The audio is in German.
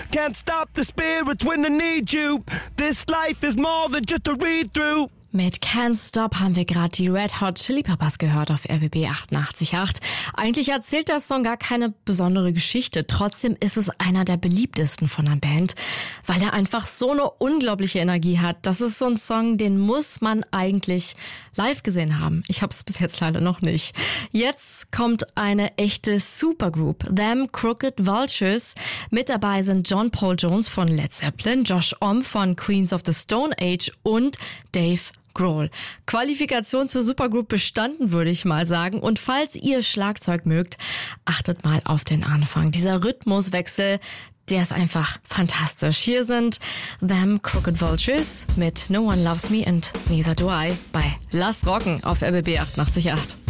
Can't stop the spirits when I need you. This life is more than just a read-through. Mit Can't Stop haben wir gerade die Red Hot Chili Peppers gehört auf RBB 88.8. Eigentlich erzählt der Song gar keine besondere Geschichte. Trotzdem ist es einer der beliebtesten von der Band, weil er einfach so eine unglaubliche Energie hat. Das ist so ein Song, den muss man eigentlich live gesehen haben. Ich habe es bis jetzt leider noch nicht. Jetzt kommt eine echte Supergroup, Them Crooked Vultures. Mit dabei sind John Paul Jones von Led Zeppelin, Josh Homme von Queens of the Stone Age und Dave Grohl. Qualifikation zur Supergroup bestanden, würde ich mal sagen. Und falls ihr Schlagzeug mögt, achtet mal auf den Anfang. Dieser Rhythmuswechsel, der ist einfach fantastisch. Hier sind Them Crooked Vultures mit No One Loves Me and Neither Do I bei Lass Rocken auf RBB 88.8.